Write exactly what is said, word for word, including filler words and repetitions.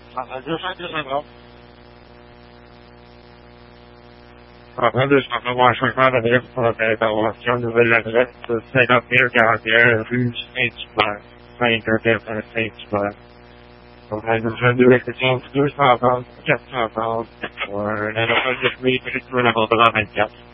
Après, je vais avoir un changement d'adresse pour l'intervention, nouvelle adresse, cinquante mille quarante et un rue Saint-Hubert, cinq Saint-Hubert. Donc, la nouvelle de l'exception deux cent trente, quatre cent trente, pour un aéroport de prix, prix de la vingt-quatre.